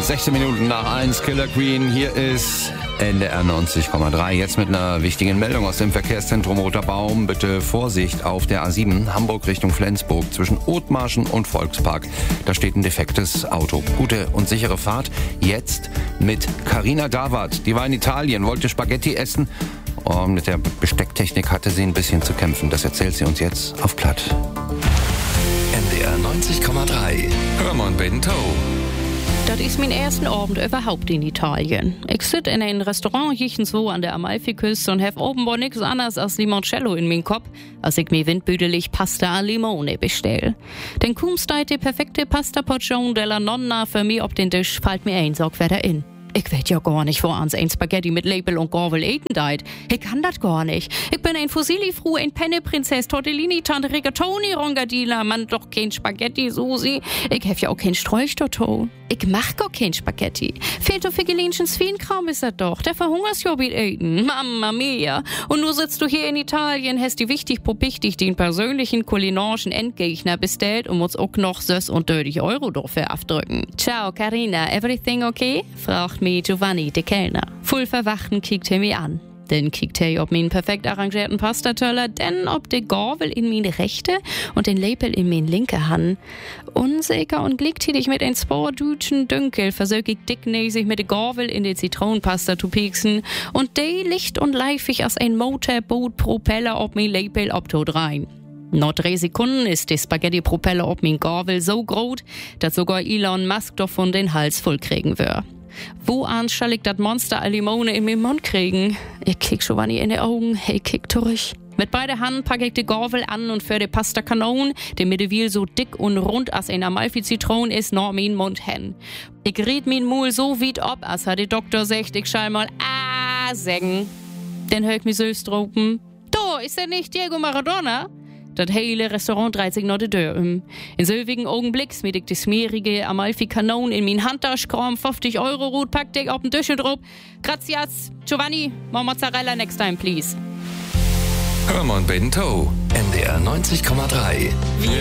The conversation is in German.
16 Minuten nach 1, Killer Queen. Hier ist NDR 90,3. Jetzt mit einer wichtigen Meldung aus dem Verkehrszentrum Roter Baum. Bitte Vorsicht auf der A7 Hamburg Richtung Flensburg zwischen Othmarschen und Volkspark. Da steht ein defektes Auto. Gute und sichere Fahrt. Jetzt mit Carina Dawart. Die war in Italien, wollte Spaghetti essen. Und mit der Bestecktechnik hatte sie ein bisschen zu kämpfen. Das erzählt sie uns jetzt auf Platt. NDR 90,3. Hermann Bento. Das ist mein ersten Abend überhaupt in Italien. Ich sitze in einem Restaurant so an der Amalfiküste und habe offenbar nichts anderes als Limoncello in meinem Kopf, als ich mir windbüdelig Pasta al Limone bestell. Denn kaum steht die perfekte Pasta-Portion della Nonna für mich auf den Tisch, fällt mir ein Sorg wieder in. Ich weiß ja gar nicht, wo ans ein Spaghetti mit Label und Gorvel eten deit. Ich kann das gar nicht. Ich bin ein Fusilli-Fru, ein Penne-Prinzess, Tortellini, Tante Rigatoni, Rongadila, Mann, doch kein Spaghetti, Susi. Ich hab ja auch kein Streuchtorto. Ich mach gar kein Spaghetti. Fehlt doch für Gelinchen Swienkram ist das doch. Der verhungerst ja mit eten. Mamma mia. Und nur sitzt du hier in Italien, hast die wichtig probichtig den persönlichen kulinarischen Endgegner bestellt und musst auch noch 36 Euro dafür abdrücken. Ciao, Carina, everything okay? Fragt mir Giovanni, der Kellner. Voll verwachten kickt er mich an. Dann kickt er ob meinen perfekt arrangierten Pastateller, denn ob de Gorvel in meine rechte und den Label in meine linke Hand. Unsicher und gleichzeitig mit ein Spordütschen Dünkel versuch ich dicknäsig mit de Gorvel in die Zitronenpasta zu pieksen und de licht und leifig als ein Motorboot-Propeller ob mein Label obtot rein. Nach 3 Sekunden ist die Spaghetti-Propeller ob mein Gorvel so groß, dass sogar Elon Musk davon den Hals voll kriegen wird. Wo soll ich das Monster al Limone in meinen Mund kriegen? Ich kick Giovanni in die Augen, hey, kick durch. Mit beiden Händen packe ich die Gorvel an und für die Pasta Kanon, die Mittelwil so dick und rund als ein Amalfi-Zitron ist, nach meinen Mund hin. Ich red mein Mul so weit ab, als hat der Doktor sagt, ich schall mal sägen. Dann hör ich mich selbst rufen, da ist er nicht Diego Maradona? Das hele Restaurant dreht sich nach der Tür um. In selbigen Augenblick smiet ich die smeerige Amalfi-Kanon in mein Handtasche, kram 50 Euro Rut, pack dich auf den Tisch und drauf. Gracias, Giovanni, more Mozzarella next time, please. Hermann Bento. NDR 90,3. Wir